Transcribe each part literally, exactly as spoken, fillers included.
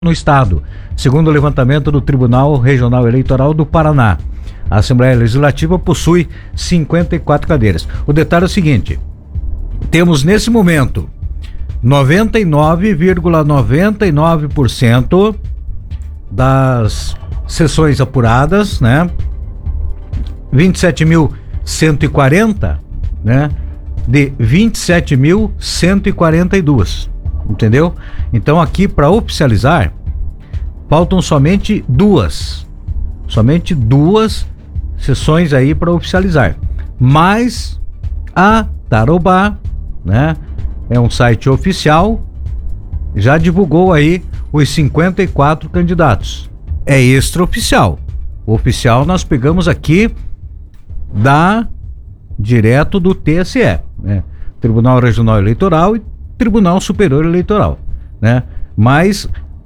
no estado, segundo o levantamento do Tribunal Regional Eleitoral do Paraná. A Assembleia Legislativa possui cinquenta e quatro cadeiras. O detalhe é o seguinte: temos nesse momento noventa e nove vírgula noventa e nove por cento das sessões apuradas, né? vinte e sete mil cento e quarenta, né? De vinte e sete mil cento e quarenta e dois. Entendeu? Então aqui para oficializar faltam somente duas, somente duas sessões aí para oficializar. Mas a Tarobá, né, é um site oficial, já divulgou aí os cinquenta e quatro candidatos. É extraoficial. O oficial nós pegamos aqui da direto do T S E, né? Tribunal Regional Eleitoral e Tribunal Superior Eleitoral, né? Mas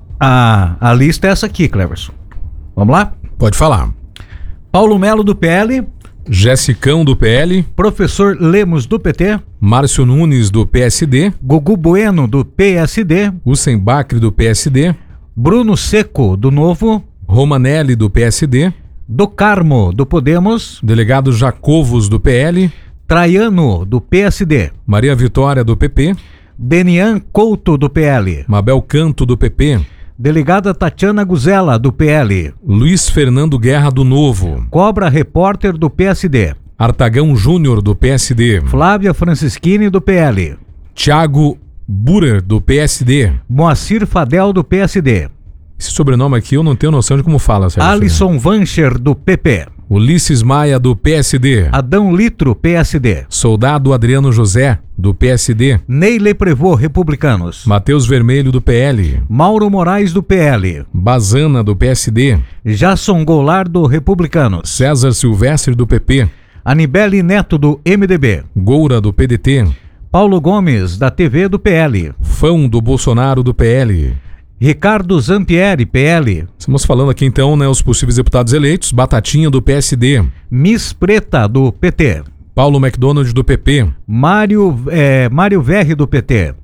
a, a lista é essa aqui, Cleverson. Vamos lá? Pode falar. Paulo Melo, do P L. Jessicão, do P L. Professor Lemos, do P T. Márcio Nunes, do P S D. Gugu Bueno, do P S D. Hussein Bacri, do P S D. Bruno Seco, do Novo. Romanelli, do P S D. Do Carmo, do Podemos. Delegado Jacovos, do P L. Traiano, do P S D. Maria Vitória, do P P. Denian Couto, do P L. Mabel Canto, do P P. Delegada Tatiana Guzela, do P L. Luiz Fernando Guerra, do Novo. Cobra Repórter, do P S D. Artagão Júnior, do P S D. Flávia Francischini, do P L. Tiago Burer, do P S D. Moacir Fadel, do P S D. Esse sobrenome aqui eu não tenho noção de como fala, Sérgio. Alisson Vancher, do P P. Ulisses Maia, do P S D. Adão Litro, P S D. Soldado Adriano José, do P S D. Neile Prevô, Republicanos. Matheus Vermelho, do P L. Mauro Moraes, do P L. Bazana, do P S D. Jasson Goulart, do Republicanos. César Silvestre, do P P. Anibele Neto, do M D B. Goura, do P D T. Paulo Gomes, da T V, do P L. Fão, do Bolsonaro, do P L. Ricardo Zampieri, P L. Estamos falando aqui então, né, os possíveis deputados eleitos. Batatinha, do P S D. Miss Preta, do P T. Paulo McDonald, do P P. Mário, é, Mário Verri, do P T.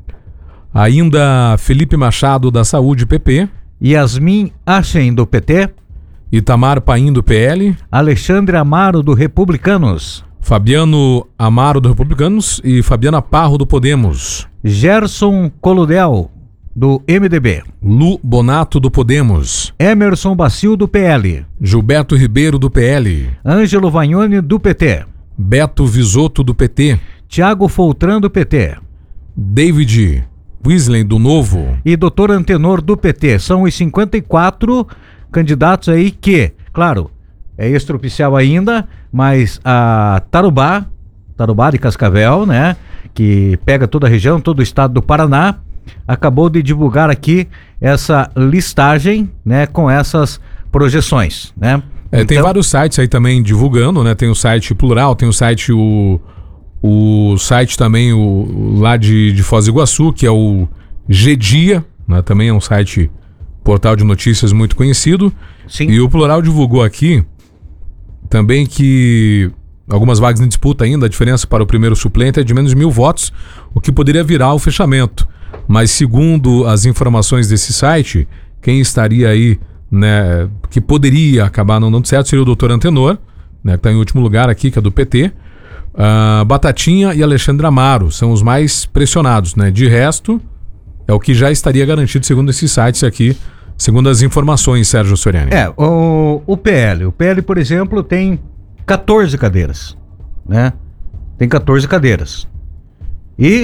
Ainda Felipe Machado, da Saúde, P P. Yasmin Achen, do P T. Itamar Paim, do P L. Alexandre Amaro, do Republicanos. Fabiano Amaro, do Republicanos. E Fabiana Parro, do Podemos. Gerson Coludel, do M D B. Lu Bonato, do Podemos. Emerson Bacil, do P L. Gilberto Ribeiro, do P L. Ângelo Vagnoni, do P T. Beto Visoto, do P T. Tiago Foltran, do P T. David Weasley, do Novo. E doutor Antenor, do P T. São os cinquenta e quatro candidatos aí que, claro, é extraoficial ainda, mas a Tarobá, Tarobá de Cascavel, né, que pega toda a região, todo o estado do Paraná, acabou de divulgar aqui essa listagem, né, com essas projeções, né? É, então, tem vários sites aí também divulgando, né? Tem o site Plural, tem o site o, o site também o, lá de, de Foz do Iguaçu, que é o G-Dia, né? Também é um site, portal de notícias muito conhecido. Sim. E o Plural divulgou aqui também que algumas vagas em disputa ainda, a diferença para o primeiro suplente é de menos de mil votos, o que poderia virar o fechamento. Mas segundo as informações desse site, quem estaria aí, né, que poderia acabar não dando certo seria o doutor Antenor, né, que está em último lugar aqui, que é do P T. Uh, Batatinha e Alexandre Amaro são os mais pressionados, né? De resto, é o que já estaria garantido segundo esses sites aqui, segundo as informações, Sérgio Soriani. É, o, o P L. O P L, por exemplo, tem quatorze cadeiras, né? Tem quatorze cadeiras. E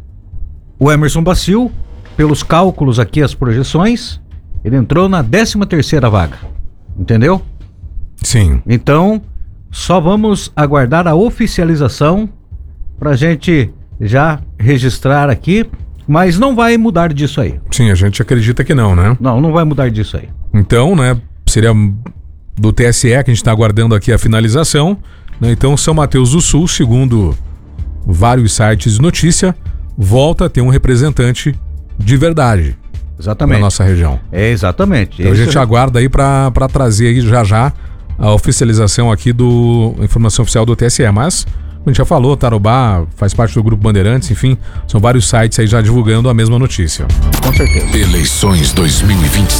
o Emerson Bacil, pelos cálculos aqui, as projeções, ele entrou na décima terceira vaga, entendeu? Sim. Então, só vamos aguardar a oficialização pra gente já registrar aqui, mas não vai mudar disso aí. Sim, a gente acredita que não, né? Não, não vai mudar disso aí. Então, né, seria do T S E que a gente está aguardando aqui a finalização, né? Então, São Mateus do Sul, segundo vários sites de notícia, volta a ter um representante de verdade. Exatamente. Na nossa região. É, exatamente. Então a gente é... aguarda aí para trazer aí já já a oficialização aqui do a informação oficial do T S E, mas a gente já falou, Tarobá faz parte do Grupo Bandeirantes, enfim, são vários sites aí já divulgando a mesma notícia. Com certeza. Eleições dois mil e vinte e